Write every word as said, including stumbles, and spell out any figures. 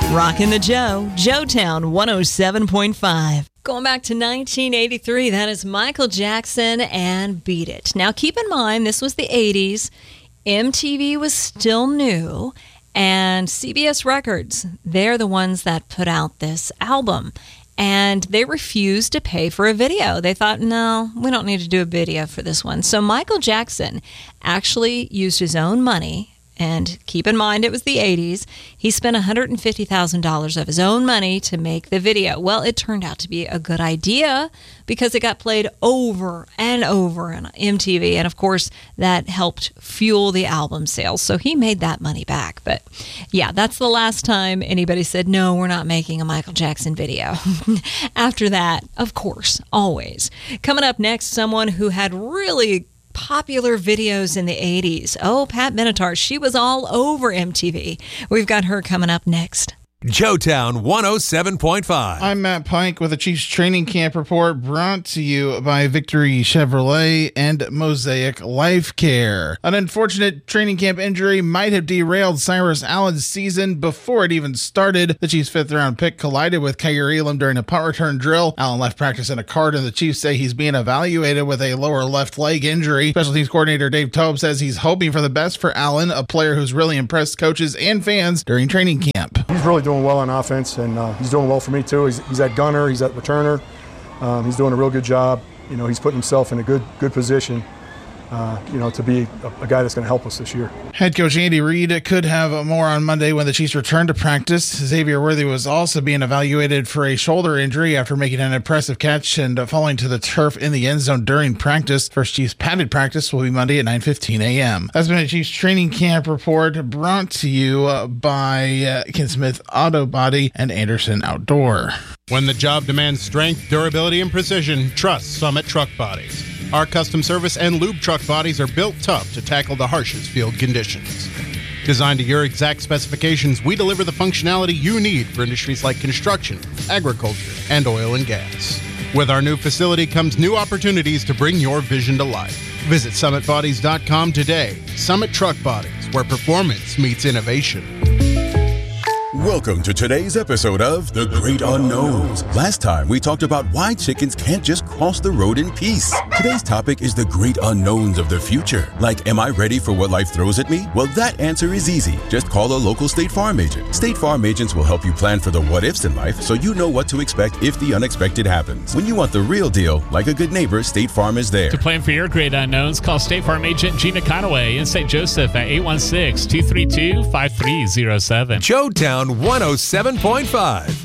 Rockin' the Joe, Joetown one oh seven point five. Going back to nineteen eighty-three, that is Michael Jackson and Beat It. Now, keep in mind, this was the eighties. M T V was still new, and C B S Records, they're the ones that put out this album. And they refused to pay for a video. They thought, no, we don't need to do a video for this one. So Michael Jackson actually used his own money. And keep in mind, it was the eighties. He spent one hundred fifty thousand dollars of his own money to make the video. Well, it turned out to be a good idea because it got played over and over on M T V. And, of course, that helped fuel the album sales. So he made that money back. But, yeah, that's the last time anybody said, no, we're not making a Michael Jackson video. After that, of course, always. Coming up next, someone who had really popular videos in the eighties. Oh, Pat Benatar, she was all over M T V. We've got her coming up next. Joetown one oh seven point five. I'm Matt Pike with the Chiefs Training Camp Report, brought to you by Victory Chevrolet and Mosaic Life Care. An unfortunate training camp injury might have derailed Cyrus Allen's season before it even started. The Chiefs' fifth round pick collided with Kaiir Elam during a punt return drill. Allen left practice in a cart, and the Chiefs say he's being evaluated with a lower left leg injury. Special teams coordinator Dave Toub says he's hoping for the best for Allen, a player who's really impressed coaches and fans during training camp. He's really doing well on offense, and uh, he's doing well for me too. He's, he's at gunner, he's at returner. Um, he's doing a real good job. You know, he's putting himself in a good good position, uh, you know, to be a, a guy that's going to help us this year. Head coach Andy Reid could have more on Monday when the Chiefs return to practice. Xavier Worthy was also being evaluated for a shoulder injury after making an impressive catch and falling to the turf in the end zone during practice. First Chiefs padded practice will be Monday at nine fifteen a.m. That's been a Chiefs Training Camp Report brought to you by uh, Ken Smith Auto Body and Anderson Outdoor. When the job demands strength, durability, and precision, trust Summit Truck Bodies. Our custom service and lube truck bodies are built tough to tackle the harshest field conditions. Designed to your exact specifications, we deliver the functionality you need for industries like construction, agriculture, and oil and gas. With our new facility comes new opportunities to bring your vision to life. Visit summit bodies dot com today. Summit Truck Bodies, where performance meets innovation. Welcome to today's episode of The Great Unknowns. Last time, we talked about why chickens can't just cross the road in peace. Today's topic is the great unknowns of the future. Like, am I ready for what life throws at me? Well, that answer is easy. Just call a local State Farm agent. State Farm agents will help you plan for the what-ifs in life so you know what to expect if the unexpected happens. When you want the real deal, like a good neighbor, State Farm is there. To plan for your great unknowns, call State Farm agent Gina Conaway in Saint Joseph at eight one six, two three two, five three zero seven. Joetown one oh seven point five.